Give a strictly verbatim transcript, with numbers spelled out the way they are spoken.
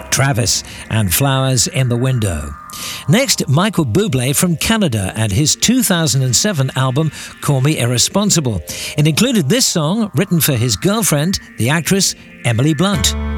Travis and Flowers in the Window. Next, Michael Bublé from Canada and his two thousand seven album Call Me Irresponsible. It included this song written for his girlfriend, the actress Emily Blunt.